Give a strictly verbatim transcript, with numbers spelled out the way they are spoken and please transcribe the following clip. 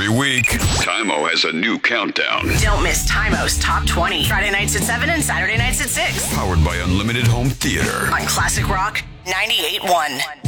week, Tymo has a new countdown. Don't miss Tymo's Top twenty. Friday nights at seven and Saturday nights at six. Powered by Unlimited Home Theater. On Classic Rock ninety-eight point one.